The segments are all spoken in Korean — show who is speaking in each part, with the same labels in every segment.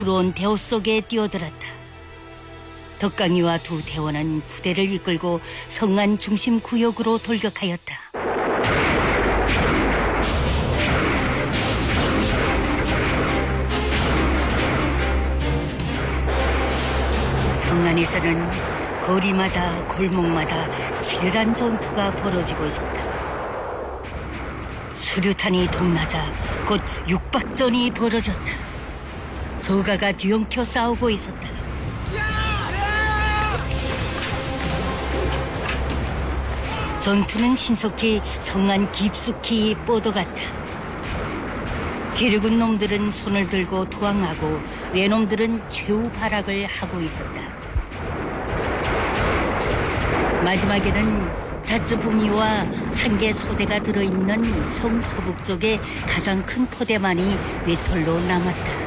Speaker 1: 부러운 대호 속에 뛰어들었다. 덕강이와 두 대원은 부대를 이끌고 성안 중심 구역으로 돌격하였다. 성안에서는 거리마다 골목마다 치열한 전투가 벌어지고 있었다. 수류탄이 동나자 곧 육박전이 벌어졌다. 서가가 뒤엉켜 싸우고 있었다. 전투는 신속히 성안 깊숙이 뻗어갔다. 기르군 놈들은 손을 들고 투항하고 외놈들은 최후 발악을 하고 있었다. 마지막에는 다츠부미와 한 개 소대가 들어있는 성 서북 쪽의 가장 큰 포대만이 외톨로 남았다.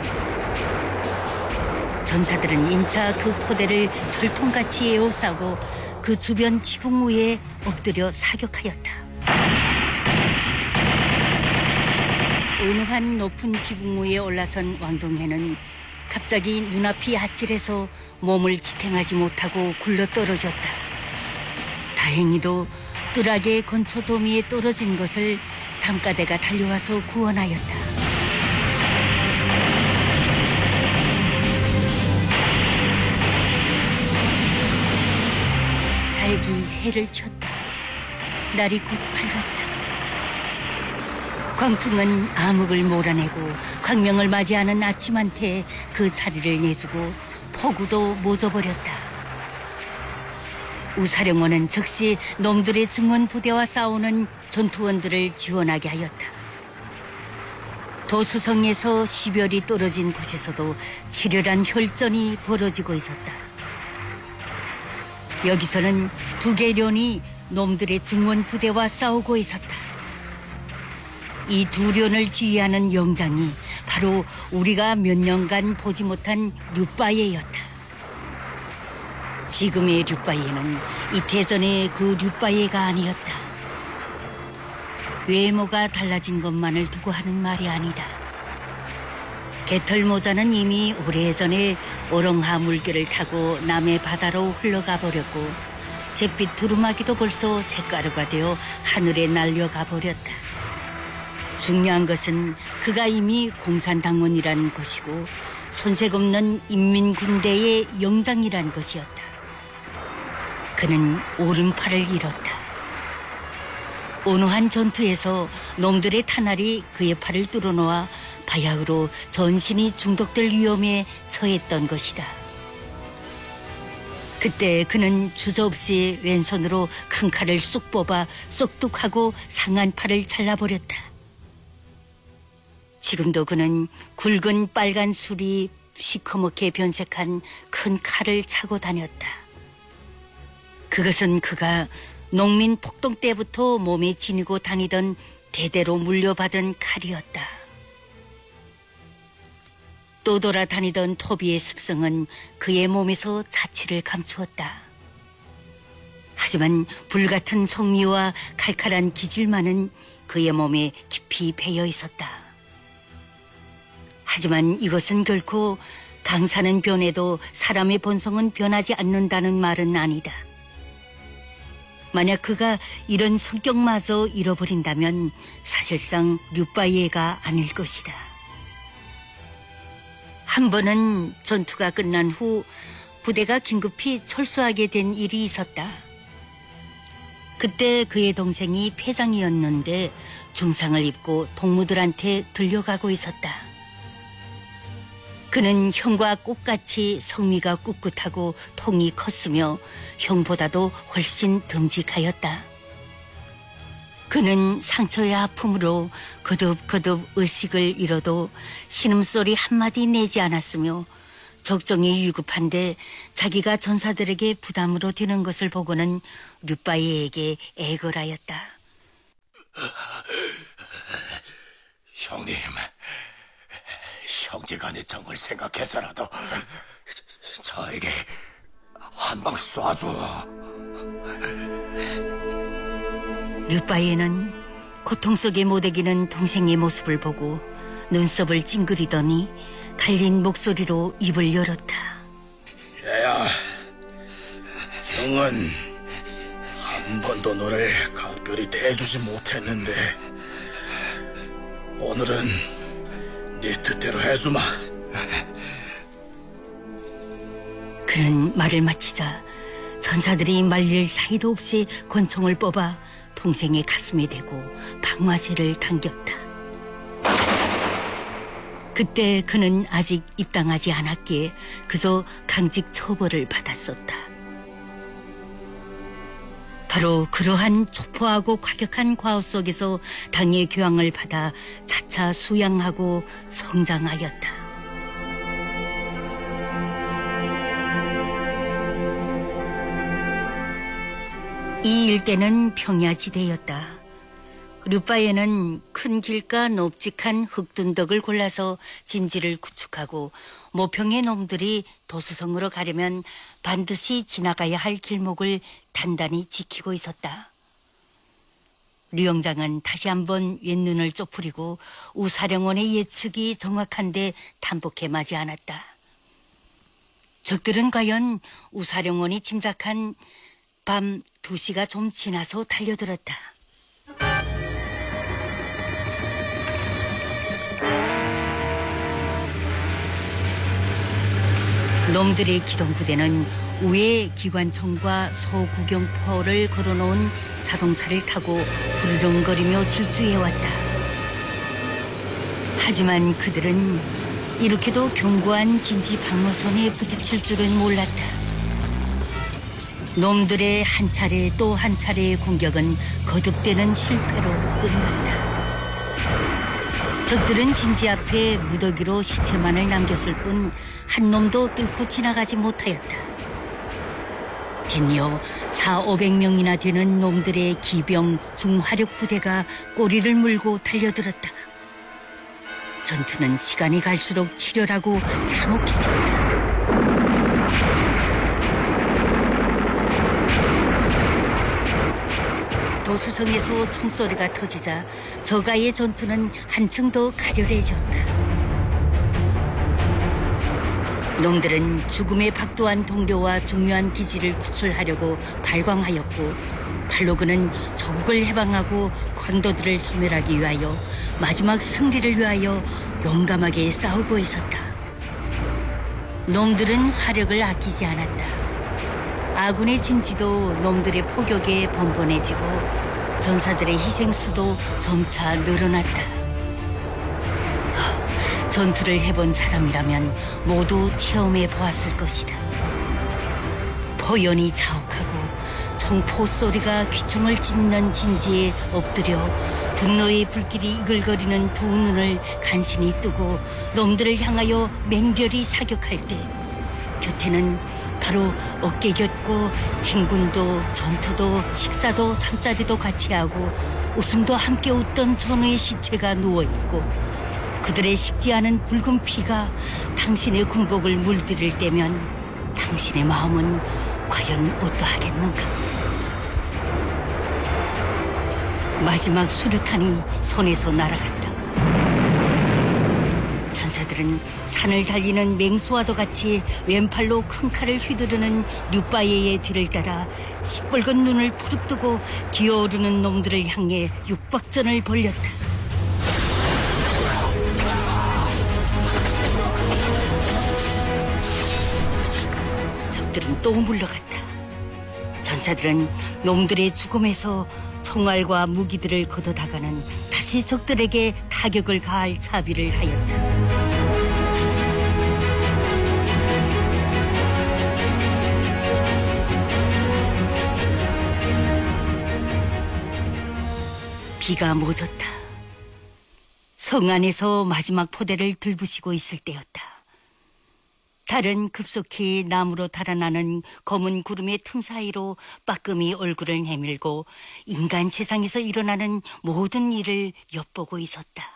Speaker 1: 전사들은 인차 그 포대를 철통같이 에워싸고 그 주변 지붕 위에 엎드려 사격하였다. 어느 한 높은 지붕 위에 올라선 왕동해는 갑자기 눈앞이 아찔해서 몸을 지탱하지 못하고 굴러떨어졌다. 다행히도 뜰하게 건초 도미에 떨어진 것을 담가대가 달려와서 구원하였다. 달기 해를 쳤다. 날이 곧 밝았다. 광풍은 암흑을 몰아내고 광명을 맞이하는 아침한테 그 자리를 내주고 폭우도 멎어버렸다. 우사령원은 즉시 놈들의 증원 부대와 싸우는 전투원들을 지원하게 하였다. 도수성에서 10열이 떨어진 곳에서도 치열한 혈전이 벌어지고 있었다. 여기서는 두 개련이 놈들의 증원 부대와 싸우고 있었다. 이 두 련을 지휘하는 영장이 바로 우리가 몇 년간 보지 못한 류빠예였다. 지금의 류빠예는 이태전의 그 류빠예가 아니었다. 외모가 달라진 것만을 두고 하는 말이 아니다. 개털모자는 이미 오래전에 오렁하 물결을 타고 남해 바다로 흘러가 버렸고 잿빛 두루마기도 벌써 잿가루가 되어 하늘에 날려가 버렸다. 중요한 것은 그가 이미 공산당원이라는 것이고 손색 없는 인민군대의 영장이란 것이었다. 그는 오른팔을 잃었다. 어느 한 전투에서 놈들의 탄알이 그의 팔을 뚫어놓아 바야흐로 전신이 중독될 위험에 처했던 것이다. 그때 그는 주저없이 왼손으로 큰 칼을 쑥 뽑아 쏙둑하고 상한 팔을 잘라버렸다. 지금도 그는 굵은 빨간 술이 시커멓게 변색한 큰 칼을 차고 다녔다. 그것은 그가 농민 폭동 때부터 몸에 지니고 다니던 대대로 물려받은 칼이었다. 또 돌아다니던 토비의 습성은 그의 몸에서 자취를 감추었다. 하지만 불같은 성미와 칼칼한 기질만은 그의 몸에 깊이 배어 있었다. 하지만 이것은 결코 강사는 변해도 사람의 본성은 변하지 않는다는 말은 아니다. 만약 그가 이런 성격마저 잃어버린다면 사실상 류빠예가 아닐 것이다. 한 번은 전투가 끝난 후 부대가 긴급히 철수하게 된 일이 있었다. 그때 그의 동생이 패장이었는데 중상을 입고 동무들한테 들려가고 있었다. 그는 형과 꽃같이 성미가 꿋꿋하고 통이 컸으며 형보다도 훨씬 듬직하였다. 그는 상처의 아픔으로 거듭거듭 의식을 잃어도 신음소리 한마디 내지 않았으며 적정이 위급한데 자기가 전사들에게 부담으로 되는 것을 보고는 류빠이에게 애걸하였다.
Speaker 2: 형님, 형제간의 정을 생각해서라도 저에게 한 방 쏴줘.
Speaker 1: 류빠이는 고통 속에 못 이기는 동생의 모습을 보고 눈썹을 찡그리더니 갈린 목소리로 입을 열었다.
Speaker 2: 얘야, 형은 한 번도 너를 각별히 대해주지 못했는데 오늘은 네 뜻대로 해주마.
Speaker 1: 그는 말을 마치자 전사들이 말릴 사이도 없이 권총을 뽑아 동생의 가슴에 대고 방화쇠를 당겼다. 그때 그는 아직 입당하지 않았기에 그저 강직 처벌을 받았었다. 바로 그러한 촉포하고 과격한 과오 속에서 당의 교양을 받아 차차 수양하고 성장하였다. 이 일대는 평야지대였다. 류파에는 큰 길가 높직한 흙둔덕을 골라서 진지를 구축하고 모평의 놈들이 도수성으로 가려면 반드시 지나가야 할 길목을 단단히 지키고 있었다. 류영장은 다시 한번 윗눈을 좁히고 우사령원의 예측이 정확한데 단복해 마지 않았다. 적들은 과연 우사령원이 짐작한 밤 2시가 좀 지나서 달려들었다. 놈들의 기동부대는 우회 기관총과 소구경포를 걸어놓은 자동차를 타고 부르릉거리며 질주해왔다. 하지만 그들은 이렇게도 견고한 진지 방어선에 부딪힐 줄은 몰랐다. 놈들의 한 차례 또 한 차례의 공격은 거듭되는 실패로 끝났다. 적들은 진지 앞에 무더기로 시체만을 남겼을 뿐 한 놈도 뚫고 지나가지 못하였다. 뒷이어 400~500명이나 되는 놈들의 기병 중화력 부대가 꼬리를 물고 달려들었다. 전투는 시간이 갈수록 치열하고 참혹해졌다. 도수성에서 총소리가 터지자 저가의 전투는 한층 더 가열해졌다. 놈들은 죽음에 박도한 동료와 중요한 기지를 구출하려고 발광하였고 팔로그는 조국을 해방하고 강도들을 소멸하기 위하여 마지막 승리를 위하여 용감하게 싸우고 있었다. 놈들은 화력을 아끼지 않았다. 아군의 진지도 놈들의 포격에 번번해지고 전사들의 희생수도 점차 늘어났다. 전투를 해본 사람이라면 모두 체험해 보았을 것이다. 포연이 자욱하고 총포 소리가 귀청을 찢는 진지에 엎드려 분노의 불길이 이글거리는 두 눈을 간신히 뜨고 놈들을 향하여 맹렬히 사격할 때 곁에는 바로 어깨 곁고 행군도 전투도 식사도 잠자리도 같이 하고 웃음도 함께 웃던 전우의 시체가 누워있고 그들의 식지 않은 붉은 피가 당신의 군복을 물들일 때면 당신의 마음은 과연 어떠하겠는가? 마지막 수류탄이 손에서 날아갔다. 전사들은 산을 달리는 맹수와도 같이 왼팔로 큰 칼을 휘두르는 류파예의 뒤를 따라 시뻘건 눈을 부릅뜨고 기어오르는 놈들을 향해 육박전을 벌였다. 적들은 또 물러갔다. 전사들은 놈들의 죽음에서 총알과 무기들을 걷어다가는 다시 적들에게 타격을 가할 자비를 하였다. 비가 멎었다. 성 안에서 마지막 포대를 들부시고 있을 때였다. 달은 급속히 나무로 달아나는 검은 구름의 틈 사이로 빠끔히 얼굴을 내밀고 인간 세상에서 일어나는 모든 일을 엿보고 있었다.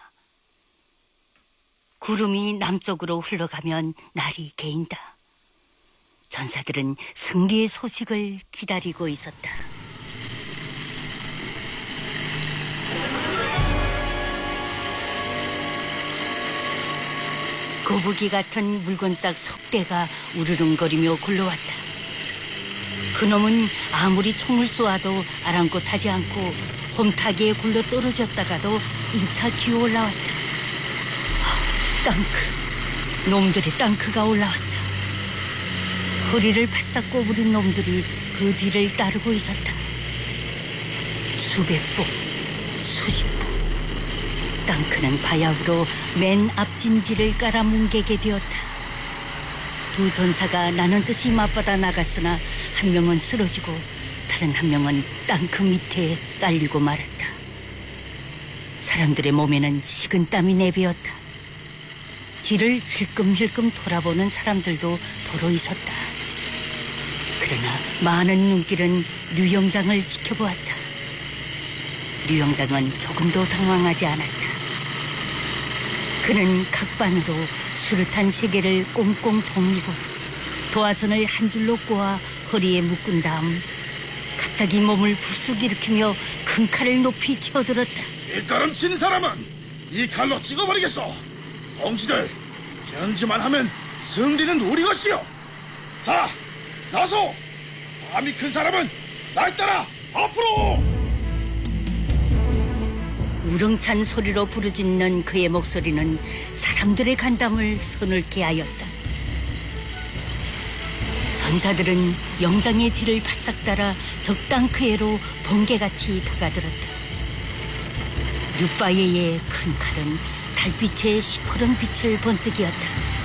Speaker 1: 구름이 남쪽으로 흘러가면 날이 개인다. 전사들은 승리의 소식을 기다리고 있었다. 거북이 같은 물건짝 석대가 우르릉거리며 굴러왔다. 그놈은 아무리 총을 쏘아도 아랑곳하지 않고 홈타기에 굴러 떨어졌다가도 인차 기어 올라왔다. 땅크, 놈들의 땅크가 올라왔다. 허리를 바싹 꼬부린 놈들이 그 뒤를 따르고 있었다. 수백 보, 수십 보. 땅크는 바야흐로 맨 앞진지를 깔아뭉개게 되었다. 두 전사가 나는 듯이 맞받아 나갔으나 한 명은 쓰러지고 다른 한 명은 땅크 밑에 깔리고 말았다. 사람들의 몸에는 식은 땀이 내배었다. 뒤를 힐끔힐끔 돌아보는 사람들도 도로 있었다. 그러나 많은 눈길은 류영장을 지켜보았다. 류영장은 조금도 당황하지 않았다. 그는 각반으로 수류탄 3개를 꽁꽁 동이고 도화선을 한 줄로 꼬아 허리에 묶은 다음 갑자기 몸을 불쑥 일으키며 큰 칼을 높이 쳐들었다.
Speaker 2: 이따름 친 사람은 이 칼로 찍어버리겠소. 동지들, 견지만 하면 승리는 우리 것이요. 자, 나서! 마음이 큰 사람은 날 따라 앞으로!
Speaker 1: 우렁찬 소리로 부르짖는 그의 목소리는 사람들의 간담을 서늘케 하였다. 전사들은 영장의 뒤를 바싹 따라 적 땅크에로 번개같이 다가들었다. 류빠예의 큰 칼은 달빛의 시퍼런 빛을 번뜩이었다.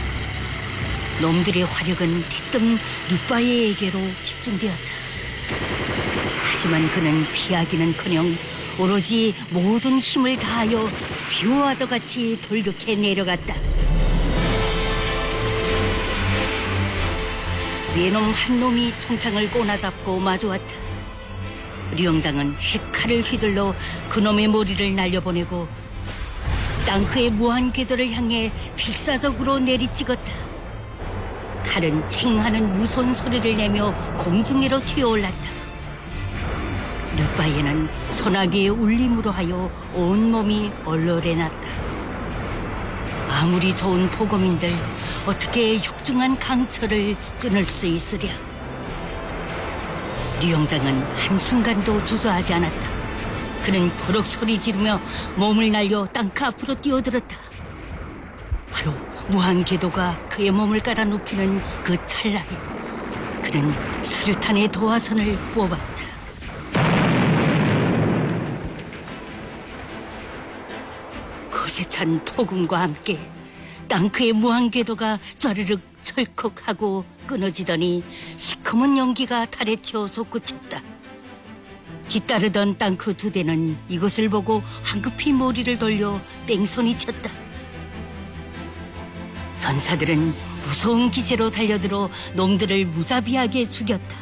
Speaker 1: 놈들의 화력은 대뜸 류빠예에게로 집중되었다. 하지만 그는 피하기는커녕 오로지 모든 힘을 다하여 비호와도 같이 돌격해 내려갔다. 외놈 한 놈이 총창을 꼬나잡고 마주왔다. 류영장은 휙칼을 휘둘러 그놈의 머리를 날려보내고 땅크의 무한 궤도를 향해 필사적으로 내리찍었다. 칼은 챙하는 무서운 소리를 내며 공중으로 튀어올랐다. 류빠예는 소나기의 울림으로 하여 온몸이 얼얼해났다. 아무리 좋은 보검인들 어떻게 육중한 강철을 끊을 수 있으랴. 류영장은 한순간도 주저하지 않았다. 그는 버럭 소리 지르며 몸을 날려 땅크 앞으로 뛰어들었다. 바로 무한궤도가 그의 몸을 깔아 눕히는 그 찰나에 그는 수류탄의 도화선을 뽑았다. 거세찬 폭음과 함께 땅크의 무한궤도가 쫘르륵 철컥하고 끊어지더니 시커먼 연기가 달에 채워 솟구쳤다. 뒤따르던 땅크 2대는 이것을 보고 황급히 머리를 돌려 뺑소니 쳤다. 전사들은 무서운 기세로 달려들어 놈들을 무자비하게 죽였다.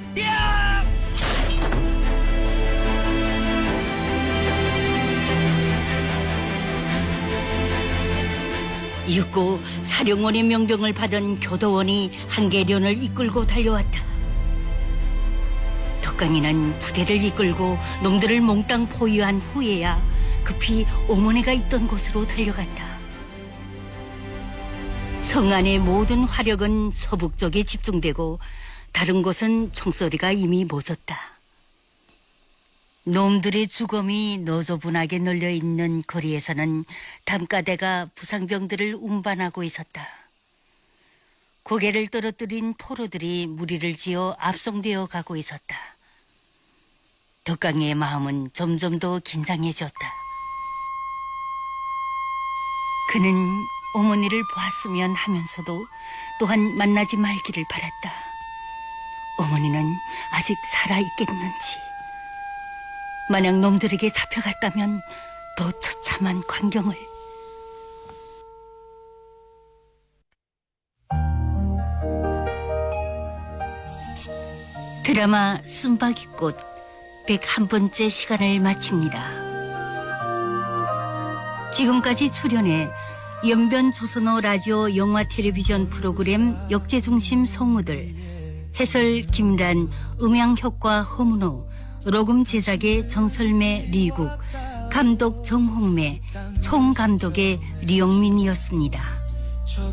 Speaker 1: 이윽고 사령원의 명령을 받은 교도원이 한계련을 이끌고 달려왔다. 덕강이는 부대를 이끌고 놈들을 몽땅 포위한 후에야 급히 오모네가 있던 곳으로 달려갔다. 성 안의 모든 화력은 서북쪽에 집중되고 다른 곳은 총소리가 이미 멎었다. 놈들의 주검이 너저분하게 널려있는 거리에서는 담가대가 부상병들을 운반하고 있었다. 고개를 떨어뜨린 포로들이 무리를 지어 압송되어 가고 있었다. 덕강이의 마음은 점점 더 긴장해졌다. 그는 어머니를 보았으면 하면서도 또한 만나지 말기를 바랐다. 어머니는 아직 살아있겠는지. 만약 놈들에게 잡혀갔다면 더 처참한 광경을. 드라마 쓴바귀꽃 101번째 시간을 마칩니다. 지금까지 출연해 연변 조선어 라디오 영화 텔레비전 프로그램 역제중심 성우들, 해설 김란, 음향 효과 허문호, 녹음 제작의 정설매 리국, 감독 정홍매, 총감독의 리영민이었습니다.